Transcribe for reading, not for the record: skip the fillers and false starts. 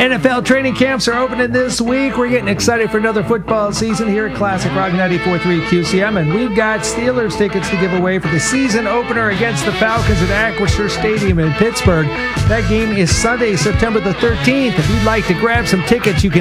NFL training camps are opening this week. We're getting excited for another football season here at Classic Rock 94.3 QCM, and we've got Steelers tickets to give away for the season opener against the Falcons at Acrisure Stadium in Pittsburgh. That game is Sunday, September the 13th. If you'd like to grab some tickets, you can